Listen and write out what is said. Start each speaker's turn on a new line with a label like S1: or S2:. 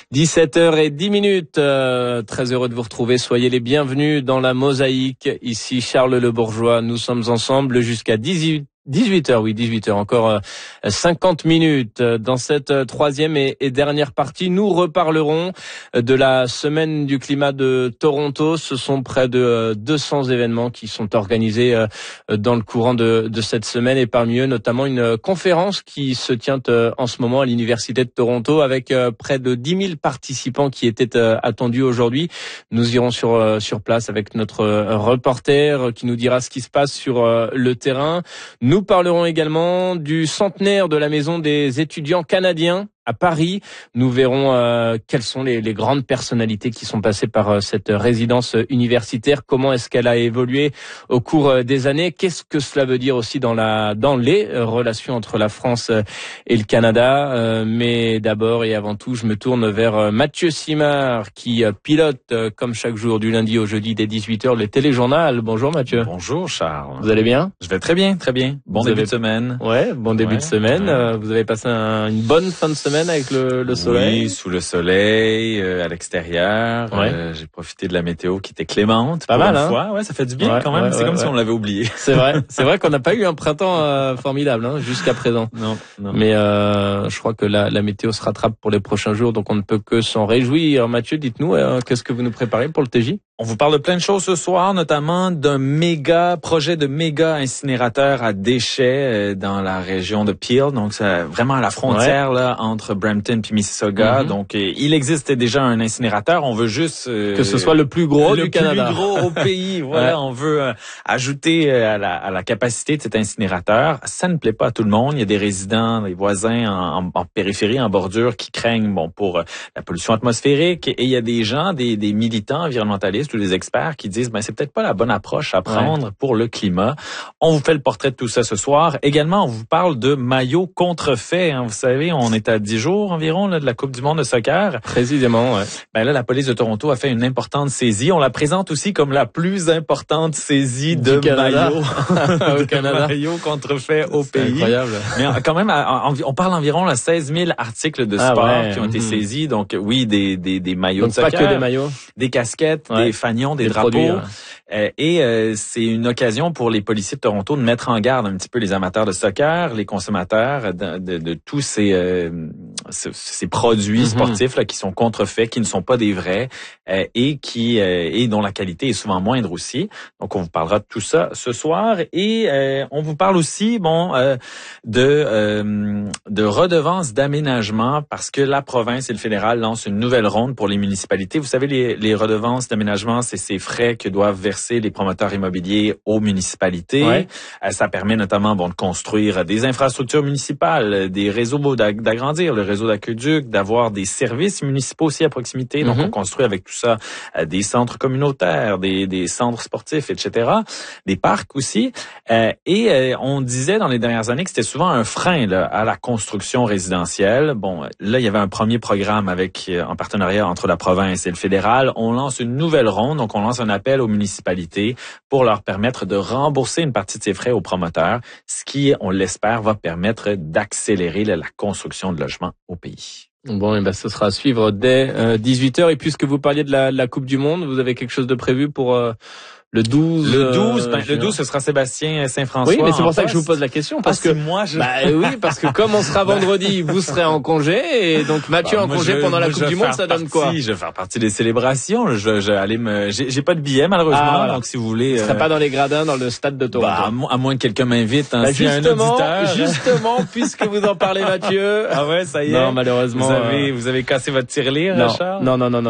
S1: 17h10. Très heureux de vous retrouver. Soyez les bienvenus dans la Mosaïque. Ici Charles Le Bourgeois. Nous sommes ensemble jusqu'à 18h, encore 50 minutes. Dans cette troisième et dernière partie, nous reparlerons de la semaine du climat de Toronto. Ce sont près de 200 événements qui sont organisés dans le courant de cette semaine, et parmi eux notamment une conférence qui se tient en ce moment à l'Université de Toronto avec près de 10 000 participants qui étaient attendus aujourd'hui. Nous irons sur place avec notre reporter qui nous dira ce qui se passe sur le terrain. Nous parlerons également du centenaire de la Maison des étudiants canadiens à Paris. Nous verrons quelles sont les grandes personnalités qui sont passées par cette résidence universitaire. Comment est-ce qu'elle a évolué au cours des années? Qu'est-ce que cela veut dire aussi dans les relations entre la France et le Canada? Mais d'abord et avant tout, je me tourne vers Mathieu Simard qui pilote comme chaque jour du lundi au jeudi dès 18h le téléjournal. Bonjour Mathieu.
S2: Bonjour Charles.
S1: Vous allez bien?
S2: Je vais très bien, très bien. Bon début de semaine.
S1: Ouais, bon début de semaine. Vous avez passé une bonne fin de semaine avec le soleil?
S2: Oui, sous le soleil, à l'extérieur.
S1: Ouais.
S2: J'ai profité de la météo qui était clémente.
S1: Pas mal,
S2: une fois. Ouais, ça fait du bien quand même. C'est comme si on l'avait oublié.
S1: C'est vrai qu'on n'a pas eu un printemps formidable jusqu'à présent.
S2: Non.
S1: Mais je crois que la météo se rattrape pour les prochains jours, donc on ne peut que s'en réjouir. Mathieu, dites-nous, qu'est-ce que vous nous préparez pour le TJ?
S2: On vous parle de plein de choses ce soir, notamment d'un projet de méga incinérateur à déchets dans la région de Peel. Donc, c'est vraiment à la frontière là entre Brampton puis Mississauga. Donc, il existe déjà un incinérateur. On veut juste
S1: que ce soit le plus gros du Canada.
S2: Le plus gros au pays. Voilà, on veut ajouter à la capacité de cet incinérateur. Ça ne plaît pas à tout le monde. Il y a des résidents, des voisins en périphérie, en bordure, qui craignent pour la pollution atmosphérique. Et il y a des gens, des militants environnementalistes ou des experts qui disent c'est peut-être pas la bonne approche à prendre pour le climat. On vous fait le portrait de tout ça ce soir. Également, on vous parle de maillots contrefaits. Vous savez, on est à 10 jours environ de la Coupe du monde de soccer.
S1: Précisément, ouais.
S2: Là, la police de Toronto a fait une importante saisie. On la présente aussi comme la plus importante saisie de maillots
S1: au Canada.
S2: Maillots contrefaits au pays.
S1: Incroyable.
S2: Mais quand même, on parle environ 16 000 articles de sport qui ont été saisis. Donc oui, des maillots de soccer.
S1: Pas que des maillots.
S2: Des casquettes, des fanions, des drapeaux. Produits, c'est une occasion pour les policiers de Toronto de mettre en garde un petit peu les amateurs de soccer, les consommateurs de tous ces produits sportifs là, qui sont contrefaits, qui ne sont pas des vrais et dont la qualité est souvent moindre aussi. Donc on vous parlera de tout ça ce soir et on vous parle aussi de redevances d'aménagement parce que la province et le fédéral lancent une nouvelle ronde pour les municipalités. Vous savez, les redevances d'aménagement, c'est ces frais que doivent verser les promoteurs immobiliers aux municipalités. Ouais. Ça permet notamment de construire des infrastructures municipales, des réseaux d'agrandir le réseau d'aqueduc, d'avoir des services municipaux aussi à proximité. Donc on construit avec tout ça des centres communautaires, des centres sportifs, etc. Des parcs aussi. Et on disait dans les dernières années que c'était souvent un frein là, à la construction résidentielle. Là, il y avait un premier programme en partenariat entre la province et le fédéral. On lance une nouvelle ronde, donc on lance un appel aux municipalités pour leur permettre de rembourser une partie de ces frais aux promoteurs, ce qui, on l'espère, va permettre d'accélérer la construction de logements au pays.
S1: Ce sera à suivre dès 18h. Et puisque vous parliez de la Coupe du Monde, vous avez quelque chose de prévu pour le 12?
S2: Le 12, ce sera Sébastien Saint-François.
S1: Oui, mais c'est pour ça que je vous pose la question. Parce que parce que comme on sera vendredi, vous serez en congé, et donc Mathieu en congé pendant la Coupe du Monde, ça donne quoi?
S2: Je vais faire partie des célébrations. J'ai pas de billet, malheureusement. Donc, si vous voulez.
S1: Vous serez pas dans les gradins dans le stade de Toronto.
S2: À moins que quelqu'un m'invite, s'il y a un auditeur.
S1: Justement, puisque vous en parlez, Mathieu.
S2: Ah ouais, ça y est.
S1: Non, malheureusement.
S2: Vous avez cassé votre tirelire, Charles?
S1: Non.